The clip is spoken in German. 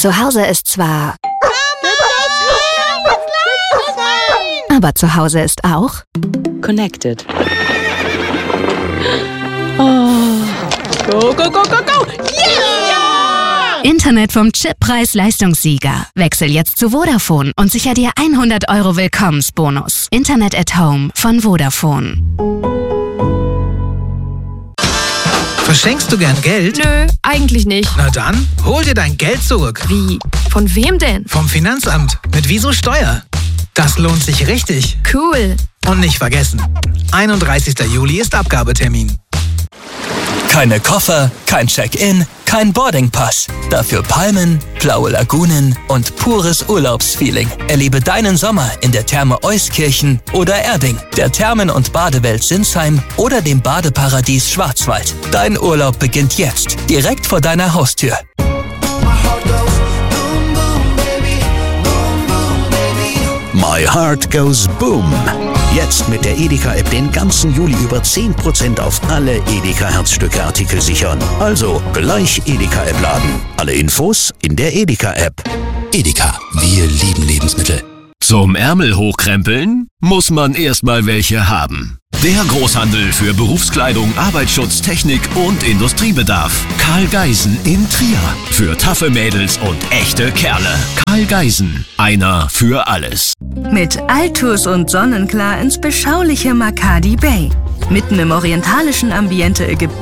Zu Hause ist zwar... Aber zu Hause ist auch... Connected. Oh. Go, go, go, go, go! Yeah! Internet vom Chip Preis-Leistungssieger. Wechsel jetzt zu Vodafone und sicher dir 100 € Willkommensbonus. Internet at Home von Vodafone. Verschenkst du gern Geld? Nö, eigentlich nicht. Na dann, hol dir dein Geld zurück. Wie? Von wem denn? Vom Finanzamt. Mit Wieso Steuer. Das lohnt sich richtig. Cool. Und nicht vergessen, 31. Juli ist Abgabetermin. Keine Koffer, kein Check-in, kein Boardingpass. Dafür Palmen, blaue Lagunen und pures Urlaubsfeeling. Erlebe deinen Sommer in der Therme Euskirchen oder Erding, der Thermen- und Badewelt Sinsheim oder dem Badeparadies Schwarzwald. Dein Urlaub beginnt jetzt, direkt vor deiner Haustür. My Heart Goes Boom. Jetzt mit der Edeka-App den ganzen Juli über 10% auf alle Edeka-Herzstücke-Artikel sichern. Also gleich Edeka-App laden. Alle Infos in der Edeka-App. Edeka, wir lieben Lebensmittel. Zum Ärmel hochkrempeln muss man erstmal welche haben. Der Großhandel für Berufskleidung, Arbeitsschutz, Technik und Industriebedarf. Karl Geisen in Trier. Für taffe Mädels und echte Kerle. Karl Geisen. Einer für alles. Mit Altus und Sonnenklar ins beschauliche Makadi Bay. Mitten im orientalischen Ambiente Ägypten